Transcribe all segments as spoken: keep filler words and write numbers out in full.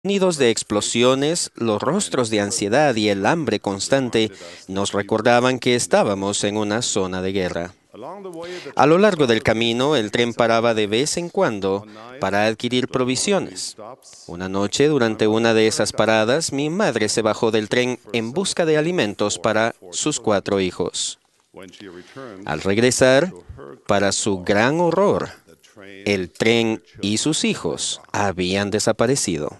sonidos de explosiones, los rostros de ansiedad y el hambre constante nos recordaban que estábamos en una zona de guerra. A lo largo del camino, el tren paraba de vez en cuando para adquirir provisiones. Una noche, durante una de esas paradas, mi madre se bajó del tren en busca de alimentos para sus cuatro hijos. Al regresar, para su gran horror, el tren y sus hijos habían desaparecido.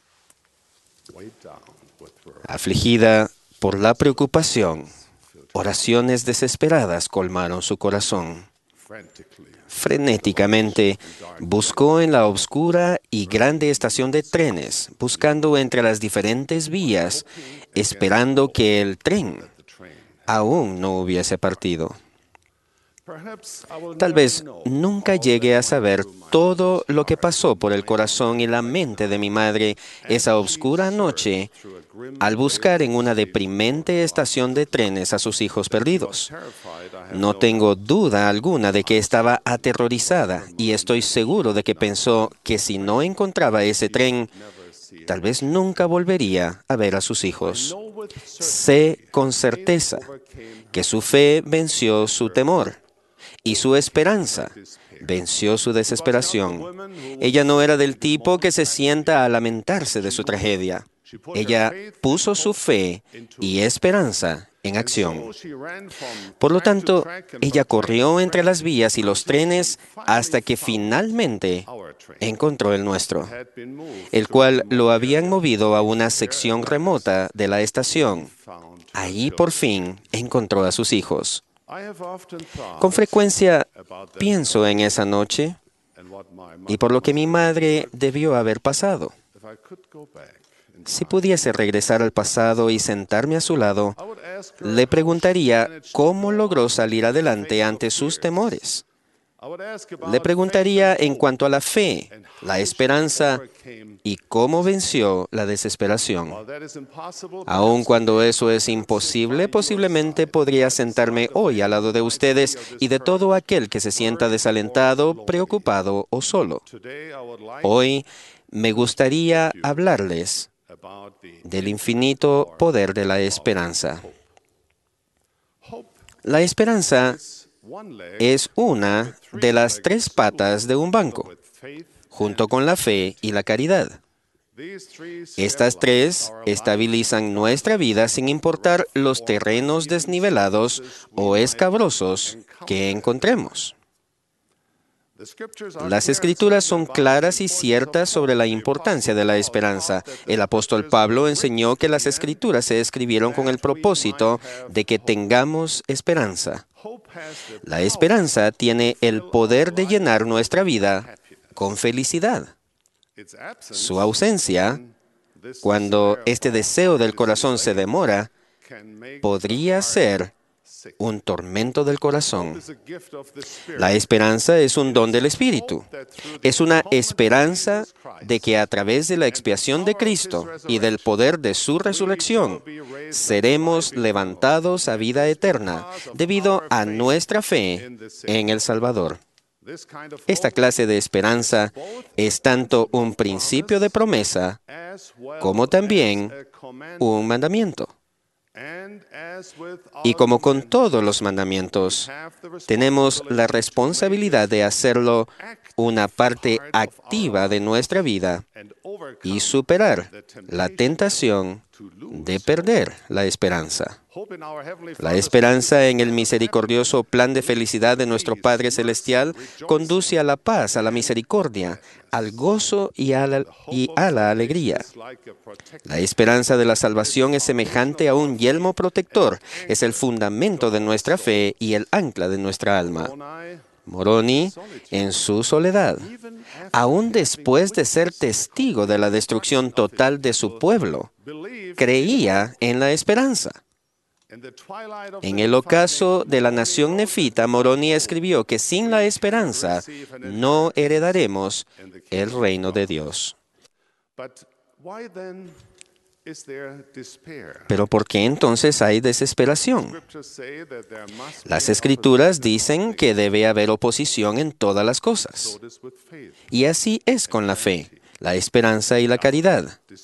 Afligida por la preocupación, oraciones desesperadas colmaron su corazón. Frenéticamente, buscó en la oscura y grande estación de trenes, buscando entre las diferentes vías, esperando que el tren aún no hubiese partido. Tal vez nunca llegue a saber todo lo que pasó por el corazón y la mente de mi madre esa oscura noche al buscar en una deprimente estación de trenes a sus hijos perdidos. No tengo duda alguna de que estaba aterrorizada y estoy seguro de que pensó que si no encontraba ese tren, tal vez nunca volvería a ver a sus hijos. Sé con certeza que su fe venció su temor. Y su esperanza venció su desesperación. Ella no era del tipo que se sienta a lamentarse de su tragedia. Ella puso su fe y esperanza en acción. Por lo tanto, ella corrió entre las vías y los trenes hasta que finalmente encontró el nuestro, el cual lo habían movido a una sección remota de la estación. Allí por fin encontró a sus hijos. Con frecuencia pienso en esa noche y por lo que mi madre debió haber pasado. Si pudiese regresar al pasado y sentarme a su lado, le preguntaría cómo logró salir adelante ante sus temores. Le preguntaría en cuanto a la fe, la esperanza y cómo venció la desesperación. Aun cuando eso es imposible, posiblemente podría sentarme hoy al lado de ustedes y de todo aquel que se sienta desalentado, preocupado o solo. Hoy me gustaría hablarles del infinito poder de la esperanza. La esperanza es una de las tres patas de un banco, junto con la fe y la caridad. Estas tres estabilizan nuestra vida sin importar los terrenos desnivelados o escabrosos que encontremos. Las Escrituras son claras y ciertas sobre la importancia de la esperanza. El apóstol Pablo enseñó que las Escrituras se escribieron con el propósito de que tengamos esperanza. La esperanza tiene el poder de llenar nuestra vida con felicidad. Su ausencia, cuando este deseo del corazón se demora, podría ser un tormento del corazón. La esperanza es un don del Espíritu. Es una esperanza de que a través de la expiación de Cristo y del poder de su resurrección, seremos levantados a vida eterna debido a nuestra fe en el Salvador. Esta clase de esperanza es tanto un principio de promesa como también un mandamiento. Y como con todos los mandamientos, tenemos la responsabilidad de hacerlo una parte activa de nuestra vida y superar la tentación de perder la esperanza. La esperanza en el misericordioso plan de felicidad de nuestro Padre Celestial conduce a la paz, a la misericordia, al gozo y a la, y a la alegría. La esperanza de la salvación es semejante a un yelmo protector, es el fundamento de nuestra fe y el ancla de nuestra alma. Moroni, en su soledad, aún después de ser testigo de la destrucción total de su pueblo, creía en la esperanza. En el ocaso de la nación nefita, Moroni escribió que sin la esperanza no heredaremos el reino de Dios. Pero ¿por qué entonces hay desesperación? Las Escrituras dicen que debe haber oposición en todas las cosas. Y así es con la fe. la esperanza y la caridad.